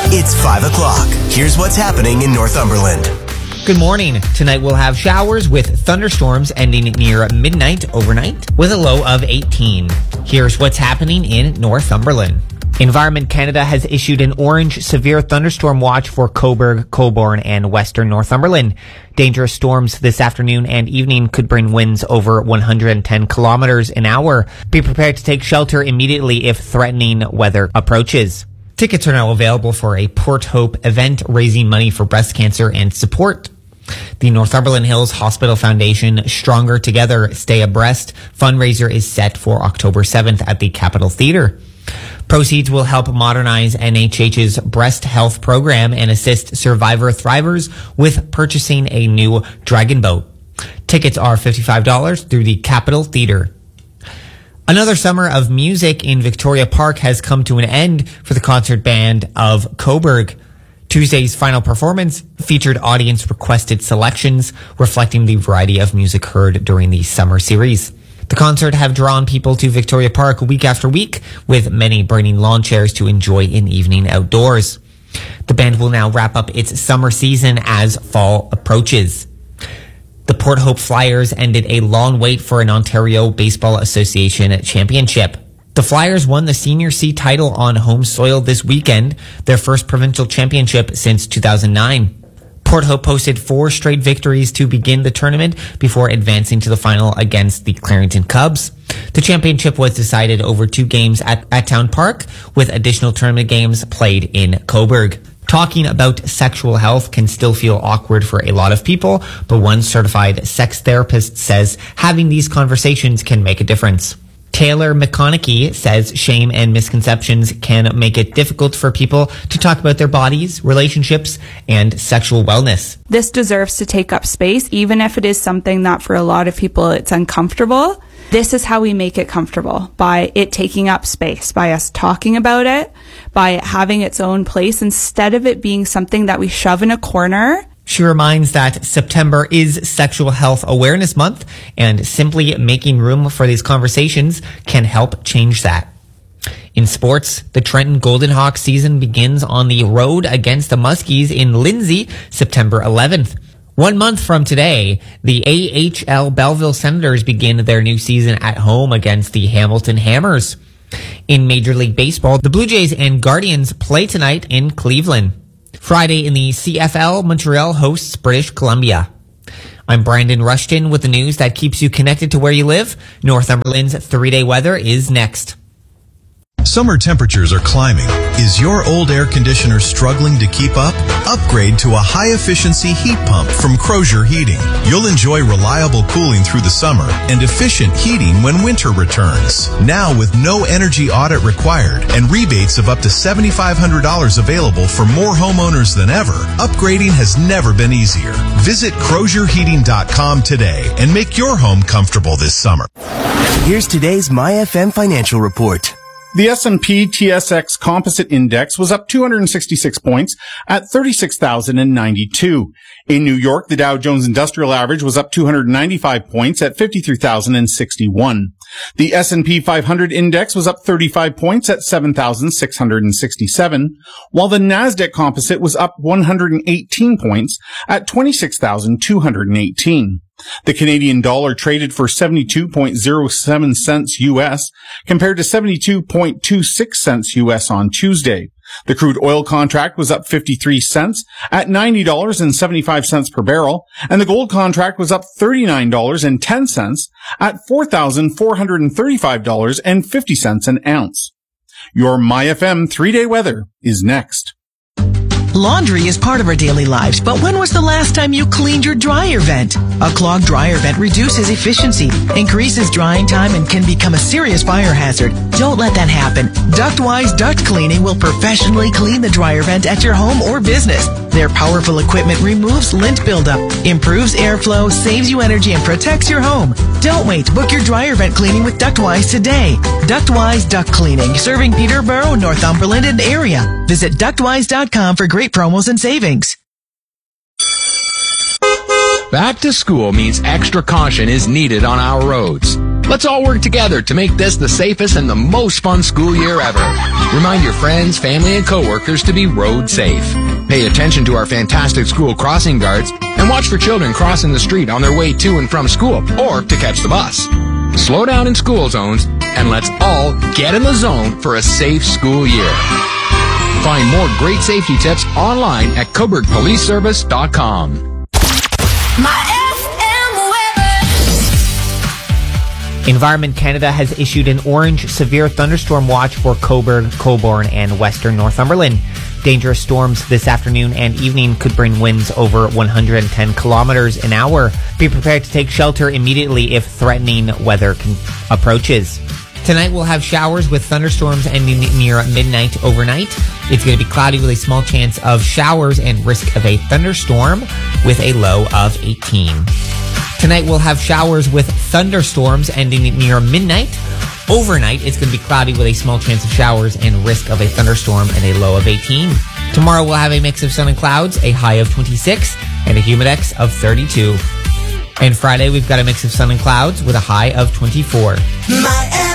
It's 5 o'clock. Here's what's happening in Northumberland. Good morning. Tonight we'll have showers with thunderstorms ending near midnight overnight with a low of 18. Here's what's happening in Northumberland. Environment Canada has issued an orange severe thunderstorm watch for Cobourg, Colborne, and Western Northumberland. Dangerous storms this afternoon and evening could bring winds over 110 kilometers an hour. Be prepared to take shelter immediately if threatening weather approaches. Tickets are now available for a Port Hope event raising money for breast cancer and support. The Northumberland Hills Hospital Foundation Stronger Together Stay Abreast fundraiser is set for October 7th at the Capitol Theatre. Proceeds will help modernize NHH's breast health program and assist survivor thrivers with purchasing a new Dragon boat. Tickets are $55 through the Capitol Theatre. Another summer of music in Victoria Park has come to an end for the concert band of Cobourg. Tuesday's final performance featured audience-requested selections reflecting the variety of music heard during the summer series. The concert have drawn people to Victoria Park week after week, with many bringing lawn chairs to enjoy an evening outdoors. The band will now wrap up its summer season as fall approaches. The Port Hope Flyers ended a long wait for an Ontario Baseball Association championship. The Flyers won the Senior C title on home soil this weekend, their first provincial championship since 2009. Port Hope posted 4 straight victories to begin the tournament before advancing to the final against the Clarington Cubs. The championship was decided over 2 games at Town Park, with additional tournament games played in Cobourg. Talking about sexual health can still feel awkward for a lot of people, but one certified sex therapist says having these conversations can make a difference. Taylor McConaughey says shame and misconceptions can make it difficult for people to talk about their bodies, relationships, and sexual wellness. This deserves to take up space, even if it is something that for a lot of people it's uncomfortable. This is how we make it comfortable, by it taking up space, by us talking about it, by it having its own place instead of it being something that we shove in a corner. She reminds that September is Sexual Health Awareness Month, and simply making room for these conversations can help change that. In sports, the Trenton Golden Hawks season begins on the road against the Muskies in Lindsay, September 11th. 1 month from today, the AHL Belleville Senators begin their new season at home against the Hamilton Hammers. In Major League Baseball, the Blue Jays and Guardians play tonight in Cleveland. Friday in the CFL, Montreal hosts British Columbia. I'm Brandon Rushton with the news that keeps you connected to where you live. Northumberland's 3-day weather is next. Summer temperatures are climbing. Is your old air conditioner struggling to keep up? Upgrade to a high-efficiency heat pump from Crozier Heating. You'll enjoy reliable cooling through the summer and efficient heating when winter returns. Now with no energy audit required and rebates of up to $7,500 available for more homeowners than ever, upgrading has never been easier. Visit CrozierHeating.com today and make your home comfortable this summer. Here's today's MyFM Financial Report. The S&P TSX Composite Index was up 266 points at 36,092. In New York, the Dow Jones Industrial Average was up 295 points at 53,061. The S&P 500 Index was up 35 points at 7,667, while the Nasdaq Composite was up 118 points at 26,218. The Canadian dollar traded for 72.07 cents U.S. compared to 72.26 cents U.S. on Tuesday. The crude oil contract was up 53 cents at $90.75 per barrel, and the gold contract was up $39.10 at $4,435.50 an ounce. Your MyFM 3-day weather is next. Laundry is part of our daily lives, but when was the last time you cleaned your dryer vent? A clogged dryer vent reduces efficiency, increases drying time, and can become a serious fire hazard. Don't let that happen. Ductwise Duct Cleaning will professionally clean the dryer vent at your home or business. Their powerful equipment removes lint buildup, improves airflow, saves you energy, and protects your home. Don't wait. Book your dryer vent cleaning with Ductwise today. Ductwise Duct Cleaning, serving Peterborough, Northumberland, and area. Visit ductwise.com for great promos and savings. Back to school means extra caution is needed on our roads. Let's all work together to make this the safest and the most fun school year ever. Remind your friends, family, and coworkers to be road safe. Pay attention to our fantastic school crossing guards and watch for children crossing the street on their way to and from school or to catch the bus. Slow down in school zones and let's all get in the zone for a safe school year. Find more great safety tips online at CoburgPoliceService.com. Environment Canada has issued an orange severe thunderstorm watch for Cobourg, Cobourg, and western Northumberland. Dangerous storms this afternoon and evening could bring winds over 110 kilometers an hour. Be prepared to take shelter immediately if threatening weather approaches. Tonight we'll have showers with thunderstorms ending near midnight overnight. It's going to be cloudy with a small chance of showers and risk of a thunderstorm with a low of 18. Tonight we'll have showers with thunderstorms ending near midnight. Overnight, it's going to be cloudy with a small chance of showers and risk of a thunderstorm and a low of 18. Tomorrow we'll have a mix of sun and clouds, a high of 26, and a humidex of 32. And Friday we've got a mix of sun and clouds with a high of 24.